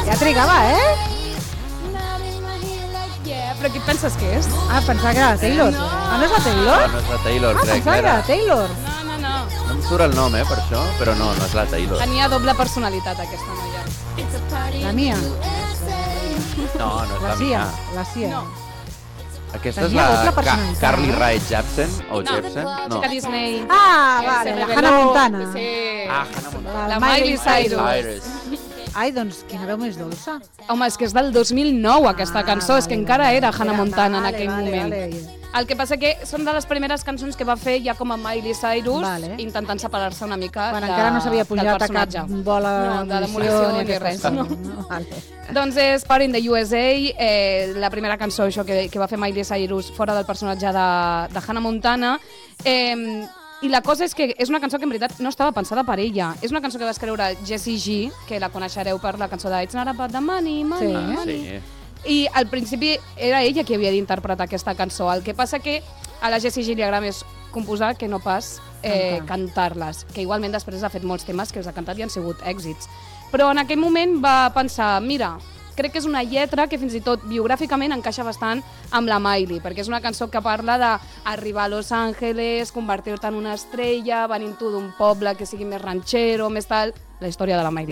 Ja trigava, Però qui et penses que és? Pensava que era la Taylor. No. No és la Taylor? No és la Taylor, crec. Pensava que era la Taylor. No. No em surt el nom, per això, però no és la Taylor. Tenia doble personalitat, aquesta noia. La Mia. No és la Cia. mia. La Cia. No. Aquesta és Tenia doble la personalitat, Carly no? Rae Jepsen, o Jepsen? No. Chica Disney. Vale, Se la reveló. Hannah Montana. Sí. Hannah Montana. La Miley Cyrus. Cyrus. Ai, doncs, quina veu més dolça. Home, és que és del 2009, aquesta cançó. És que encara era Hannah Montana en aquell moment. El que passa que són de les primeres cançons que va fer ja com a Miley Cyrus, intentant separar-se una mica Quan encara no s'havia pujat a cap bola de demolició ni res. No. Doncs és Part in the USA, la primera cançó això que va fer Miley Cyrus fora del personatge de Hannah Montana. I la cosa és que és una cançó que en veritat no estava pensada per ella. És una cançó que va escriure Jessie G, que la coneixereu per la cançó de It's Not About the Money, Money. I al principi era ella qui havia d'interpretar aquesta cançó. El que passa que a la Jessie G li agrada més composar que no pas cantar-les, que igualment després ha fet molts temes que els ha cantat i han sigut èxits. Però en aquell moment va pensar, mira, crec que és una lletra que fins i tot biogràficament encaixa bastant amb la Miley, perquè és una cançó que parla d'arribar a Los Angeles, convertir-te en una estrella, venint tu d'un poble que sigui més ranxero, més tal, la història de la Miley.